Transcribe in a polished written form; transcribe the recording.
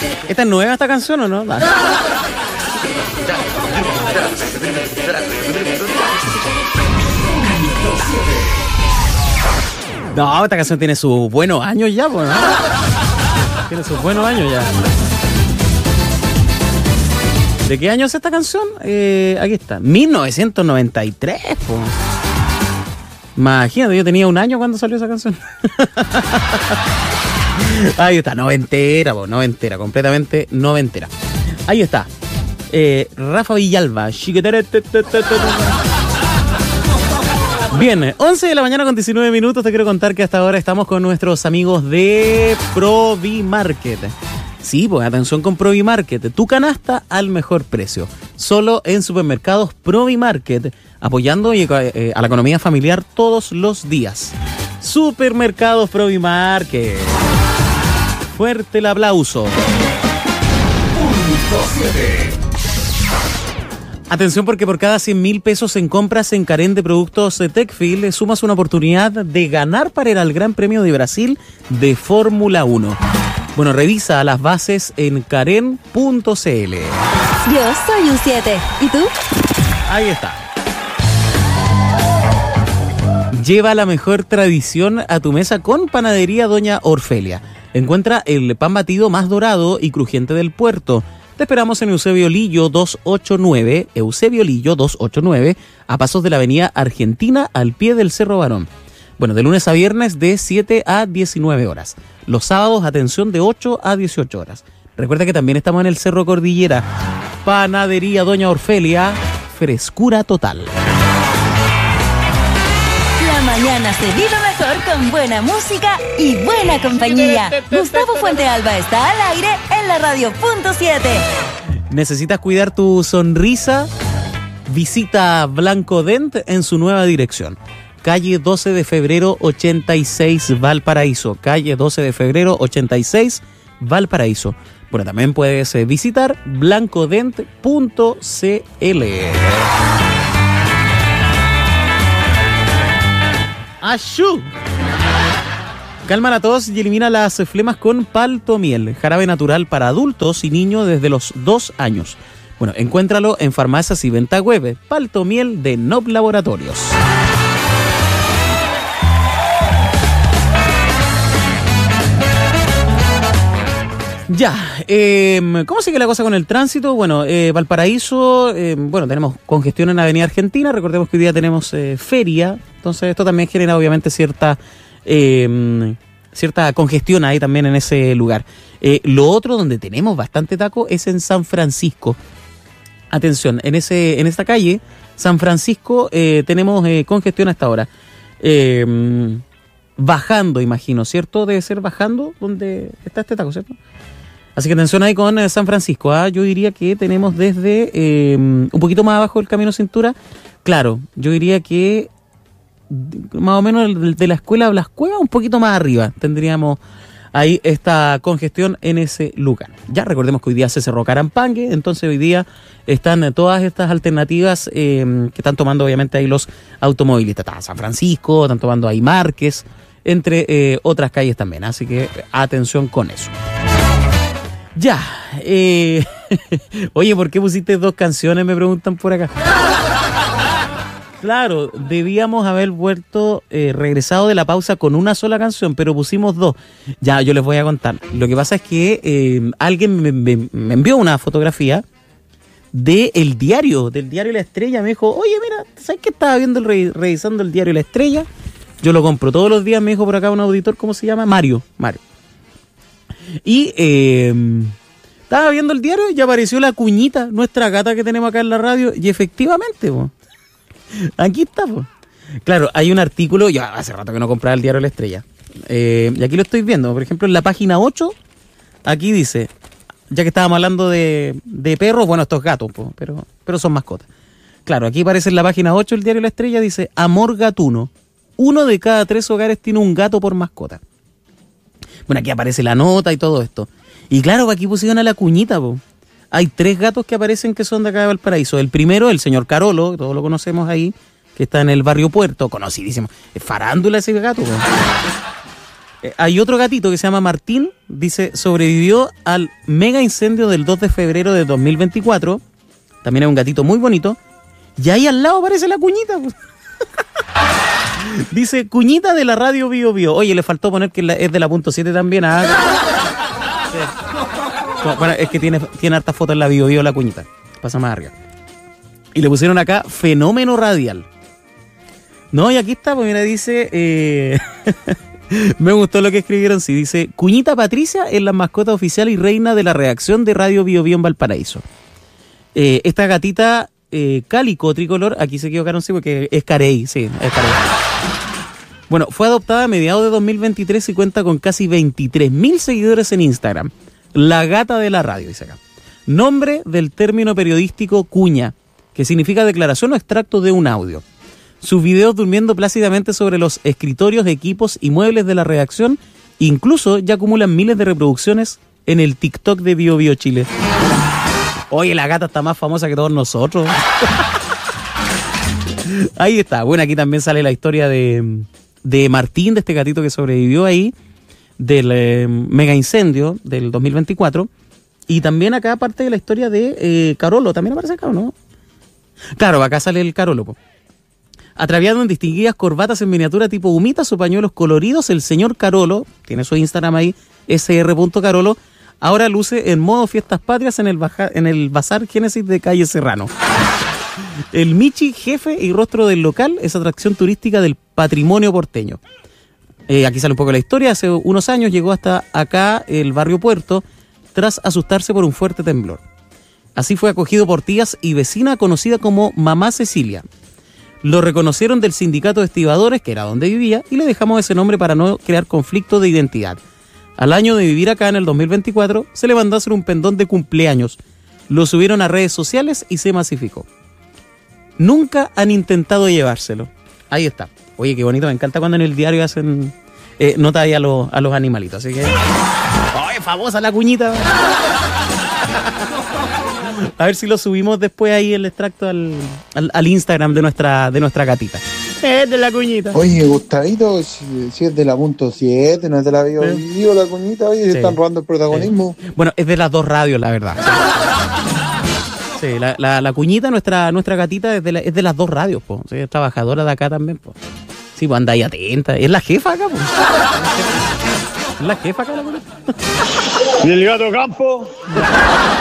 ¿Esta es nueva esta canción o no? No, esta canción tiene sus buenos años ya, pues, ¿no? Tiene sus buenos años ya. ¿De qué año es esta canción? Aquí está. 1993, pues. Imagínate, yo tenía 1 año cuando salió esa canción. Ahí está, noventera, po, noventera, completamente noventera. Ahí está. Rafa Villalba. Bien, 11 de la mañana con 19 minutos. Te quiero contar que hasta ahora estamos con nuestros amigos de Provimarket. Sí, pues atención con Provimarket. Tu canasta al mejor precio. Solo en supermercados Provimarket. Apoyando a la economía familiar todos los días. Supermercados Provimarket. Fuerte el aplauso. Atención porque por cada 100.000 pesos en compras en Carén de productos Techfield sumas una oportunidad de ganar para ir al Gran Premio de Brasil de Fórmula 1. Bueno, revisa las bases en Carén.cl. Yo soy un 7. ¿Y tú? Ahí está. Lleva la mejor tradición a tu mesa con Panadería Doña Orfelia. Encuentra el pan batido más dorado y crujiente del puerto. Te esperamos en Eusebio Lillo 289, a pasos de la avenida Argentina, al pie del Cerro Barón. Bueno, de lunes a viernes de 7 a 19 horas. Los sábados, atención, de 8 a 18 horas. Recuerda que también estamos en el Cerro Cordillera. Panadería Doña Orfelia, frescura total. La mañana se vive mejor con buena música y buena compañía. Gustavo Fuentealba está al aire en la radio.7. ¿Necesitas cuidar tu sonrisa? Visita Blanco Dent en su nueva dirección. Calle 12 de febrero 86, Valparaíso. Calle 12 de febrero 86, Valparaíso. Bueno, también puedes visitar blancodent.cl. ¡Ashú! Calma la tos y elimina las flemas con Paltomiel, jarabe natural para adultos y niños desde los 2 años. Bueno, encuéntralo en farmacias y venta web. Paltomiel de Nob Laboratorios. Ya, ¿cómo sigue la cosa con el tránsito? Bueno, Valparaíso, bueno, tenemos congestión en Avenida Argentina. Recordemos que hoy día tenemos feria, entonces esto también genera obviamente cierta congestión ahí también en ese lugar. Lo otro donde tenemos bastante taco es en San Francisco. Atención, en esta calle, San Francisco, tenemos congestión hasta ahora. Bajando, imagino, ¿cierto? Debe ser bajando donde está este taco, ¿cierto? Así que atención ahí con San Francisco, ¿ah? Yo diría que tenemos desde un poquito más abajo del Camino Cintura. Claro, yo diría que más o menos de la escuela Blas Cuevas, un poquito más arriba tendríamos ahí esta congestión en ese lugar. Ya recordemos que hoy día se cerró Carampangue, entonces hoy día están todas estas alternativas que están tomando obviamente ahí los automovilistas. Está San Francisco, están tomando ahí Márquez, entre otras calles también, así que atención con eso. Ya, oye, ¿por qué pusiste 2 canciones? Me preguntan por acá. Claro, debíamos haber regresado de la pausa con una sola canción, pero pusimos 2. Ya, yo les voy a contar. Lo que pasa es que alguien me envió una fotografía del diario La Estrella. Me dijo, oye, mira, ¿sabes qué estaba viendo revisando el diario La Estrella? Yo lo compro todos los días, me dijo por acá un auditor, ¿cómo se llama? Mario. Y estaba viendo el diario y apareció la Cuñita, nuestra gata que tenemos acá en la radio, y efectivamente, aquí está, Claro, hay un artículo, ya hace rato que no compraba el diario La Estrella, y aquí lo estoy viendo, por ejemplo, en la página 8, aquí dice, ya que estábamos hablando de perros, bueno, estos gatos, pero son mascotas. Claro, aquí aparece en la página 8 el diario La Estrella, dice, amor gatuno, 1 de cada 3 hogares tiene un gato por mascota. Bueno, aquí aparece la nota y todo esto. Y claro, aquí pusieron a la Cuñita, Hay 3 gatos que aparecen que son de acá de Valparaíso. El primero, el señor Carolo, todos lo conocemos ahí, que está en el barrio Puerto, conocidísimo. Es farándula ese gato, Hay otro gatito que se llama Martín, dice, sobrevivió al mega incendio del 2 de febrero de 2024. También es un gatito muy bonito. Y ahí al lado aparece la cuñita. Dice, cuñita de la radio Bio Bio. Oye, le faltó poner que es de la .7 también. Sí. Bueno, es que tiene hartas fotos en la Bio Bio la cuñita. Pasa más arriba. Y le pusieron acá, fenómeno radial. No, y aquí está, pues mira, dice... me gustó lo que escribieron, sí. Dice, cuñita Patricia es la mascota oficial y reina de la redacción de Radio Bio Bio en Valparaíso. Esta gatita... cálico tricolor, aquí se equivocaron, sí, porque es carey, sí, es carey. Bueno, fue adoptada a mediados de 2023 y cuenta con casi 23.000 seguidores en Instagram. La gata de la radio, dice acá. Nombre del término periodístico cuña, que significa declaración o extracto de un audio. Sus videos durmiendo plácidamente sobre los escritorios, equipos y muebles de la redacción, incluso ya acumulan miles de reproducciones en el TikTok de Bio Bio Chile. Oye, la gata está más famosa que todos nosotros. Ahí está. Bueno, aquí también sale la historia de Martín, de este gatito que sobrevivió ahí, del mega incendio del 2024. Y también acá parte de la historia de Carolo. ¿También aparece acá o no? Claro, acá sale el Carolo, po. Atraviado en distinguidas corbatas en miniatura tipo humitas o pañuelos coloridos, el señor Carolo, tiene su Instagram ahí, sr.carolo, ahora luce en modo fiestas patrias en el Bazar Génesis de Calle Serrano. El Michi, jefe y rostro del local, es atracción turística del patrimonio porteño. Aquí sale un poco la historia. Hace unos años llegó hasta acá, el barrio Puerto, tras asustarse por un fuerte temblor. Así fue acogido por tías y vecina conocida como Mamá Cecilia. Lo reconocieron del sindicato de estibadores, que era donde vivía, y le dejamos ese nombre para no crear conflicto de identidad. Al año de vivir acá, en el 2024, se le mandó a hacer un pendón de cumpleaños. Lo subieron a redes sociales y se masificó. Nunca han intentado llevárselo. Ahí está. Oye, qué bonito, me encanta cuando en el diario hacen nota ahí a los animalitos. Así que... ¡ay, famosa la cuñita! A ver si lo subimos después ahí el extracto al Instagram de nuestra gatita. Es de la cuñita. Oye, Gustavito, si es de la .7, no es de la Bio Bio, la cuñita, oye, se están robando el protagonismo. Sí. Bueno, es de las dos radios, la verdad. Sí, la cuñita, nuestra gatita, es de las dos radios, po. Sí, es trabajadora de acá también, po. Sí, pues anda ahí atenta. Es la jefa acá, po. Es la jefa acá, la cuñita. ¿Y el gato Campo?